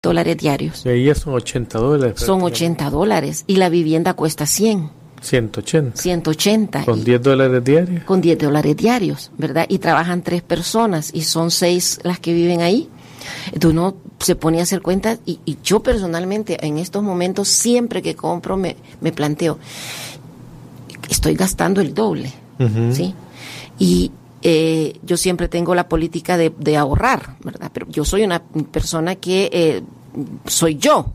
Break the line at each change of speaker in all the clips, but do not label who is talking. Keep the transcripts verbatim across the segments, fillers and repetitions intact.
dólares diarios.
Y ahí ya son ochenta dólares.
Son ochenta dólares y la vivienda cuesta cien.
ciento ochenta.
ciento ochenta.
Con diez dólares diarios.
Con diez dólares diarios, ¿verdad? Y trabajan tres personas y son seis las que viven ahí. Entonces uno se pone a hacer cuentas y, y yo personalmente en estos momentos siempre que compro me, me planteo, estoy gastando el doble, uh-huh. ¿sí? Y eh, yo siempre tengo la política de, de ahorrar, ¿verdad? Pero yo soy una persona que eh, soy yo,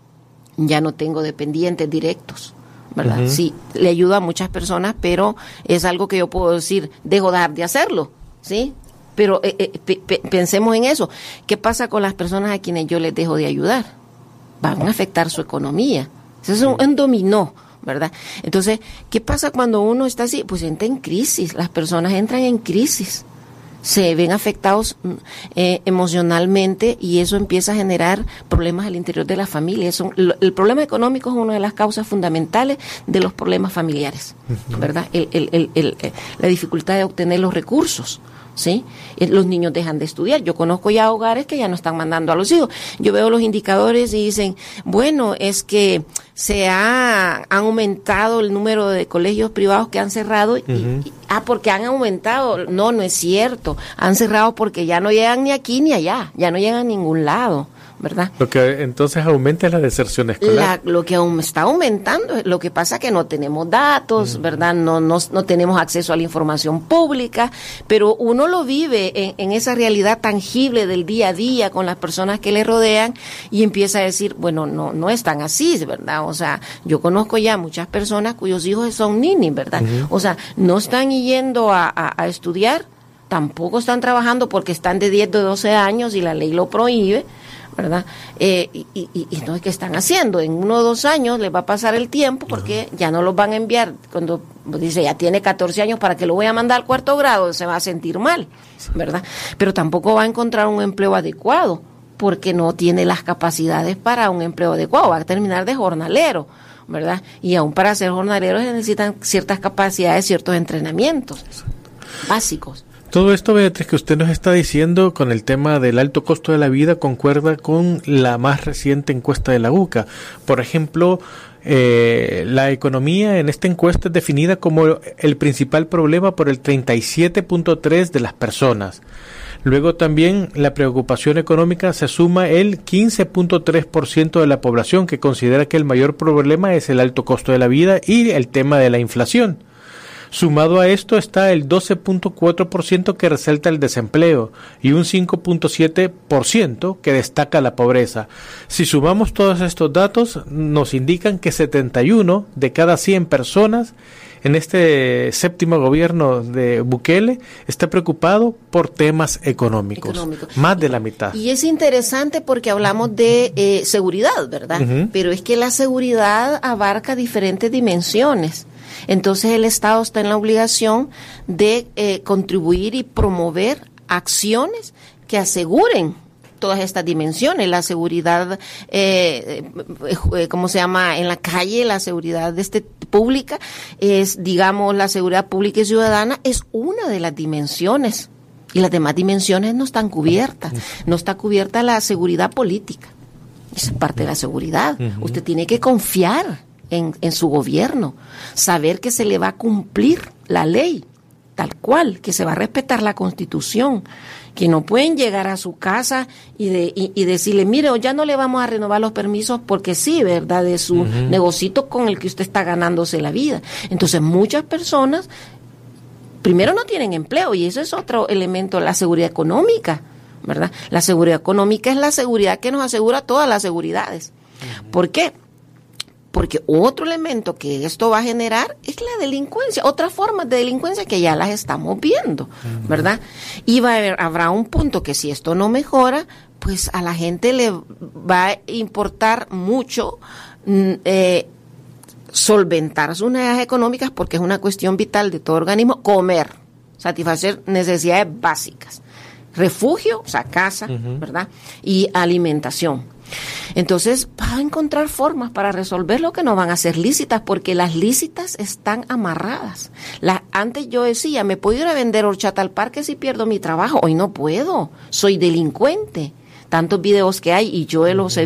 ya no tengo dependientes directos, ¿verdad? Uh-huh. Sí, le ayudo a muchas personas, pero es algo que yo puedo decir, dejo de hacerlo, ¿sí? Pero eh, eh, p- p- pensemos en eso. ¿Qué pasa con las personas a quienes yo les dejo de ayudar? Van a afectar su economía. Eso es un, un dominó, ¿verdad? Entonces, ¿qué pasa cuando uno está así? Pues entra en crisis. Las personas entran en crisis. Se ven afectados eh, emocionalmente y eso empieza a generar problemas al interior de la familia. Eso, el problema económico es una de las causas fundamentales de los problemas familiares, ¿verdad? El, el, el, el, el, la dificultad de obtener los recursos. ¿Sí? Los niños dejan de estudiar. Yo conozco ya hogares que ya no están mandando a los hijos. Yo veo los indicadores y dicen, bueno, es que se ha han aumentado el número de colegios privados que han cerrado. Uh-huh. y, y, ah, porque han aumentado. No, no es cierto. Han cerrado porque ya no llegan ni aquí ni allá. Ya no llegan a ningún lado, ¿verdad?
Lo que entonces aumenta es la deserción escolar.
La, lo que aún está aumentando, lo que pasa es que no tenemos datos, uh-huh. ¿verdad? No, no, no tenemos acceso a la información pública, pero uno lo vive en, en esa realidad tangible del día a día con las personas que le rodean y empieza a decir, bueno, no, no es tan así, ¿verdad? O sea, yo conozco ya muchas personas cuyos hijos son ninis, ¿verdad? Uh-huh. O sea, no están yendo a, a, a estudiar, tampoco están trabajando porque están de diez, de doce años y la ley lo prohíbe, ¿verdad? Eh, y, y, y entonces, ¿qué están haciendo? En uno o dos años les va a pasar el tiempo porque uh-huh. ya no los van a enviar. Cuando dice, ya tiene catorce años, ¿para qué lo voy a mandar al cuarto grado? Se va a sentir mal, ¿verdad? Pero tampoco va a encontrar un empleo adecuado porque no tiene las capacidades para un empleo adecuado. Va a terminar de jornalero, ¿verdad? Y aún para ser jornalero se necesitan ciertas capacidades, ciertos entrenamientos básicos.
Todo esto, Beatriz, que usted nos está diciendo con el tema del alto costo de la vida concuerda con la más reciente encuesta de la U C A. Por ejemplo, eh, la economía en esta encuesta es definida como el principal problema por el treinta y siete punto tres de las personas. Luego también la preocupación económica se suma el quince punto tres por ciento de la población que considera que el mayor problema es el alto costo de la vida y el tema de la inflación. Sumado a esto está el doce punto cuatro por ciento que resalta el desempleo y un cinco punto siete por ciento que destaca la pobreza. Si sumamos todos estos datos, nos indican que setenta y uno de cada cien personas en este séptimo gobierno de Bukele está preocupado por temas económicos. Económico. Más de la mitad.
Y es interesante porque hablamos de eh, seguridad, ¿verdad? Uh-huh. Pero es que la seguridad abarca diferentes dimensiones. Entonces el Estado está en la obligación de eh, contribuir y promover acciones que aseguren todas estas dimensiones, la seguridad, eh, eh, ¿cómo se llama?, en la calle, la seguridad de este, pública, es, digamos, la seguridad pública y ciudadana es una de las dimensiones, y las demás dimensiones no están cubiertas, no está cubierta la seguridad política, esa es parte de la seguridad, uh-huh. Usted tiene que confiar en, en su gobierno, saber que se le va a cumplir la ley, tal cual, que se va a respetar la Constitución, que no pueden llegar a su casa y, de, y, y decirle, mire, ya no le vamos a renovar los permisos porque sí, ¿verdad?, de su uh-huh. negocito con el que usted está ganándose la vida. Entonces, muchas personas, primero no tienen empleo, y eso es otro elemento, la seguridad económica, ¿verdad? La seguridad económica es la seguridad que nos asegura todas las seguridades. Uh-huh. ¿Por qué? Porque otro elemento que esto va a generar es la delincuencia, otras formas de delincuencia que ya las estamos viendo, ¿verdad? Y va a haber, habrá un punto que si esto no mejora, pues a la gente le va a importar mucho eh, solventar sus necesidades económicas, porque es una cuestión vital de todo organismo, comer, satisfacer necesidades básicas, refugio, o sea, casa, uh-huh. ¿verdad? Y alimentación. Entonces va a encontrar formas para resolver lo que no van a ser lícitas, porque las lícitas están amarradas. La, antes yo decía, me puedo ir a vender horchata al parque si pierdo mi trabajo. Hoy no puedo, soy delincuente. tantos videos que hay y yo los he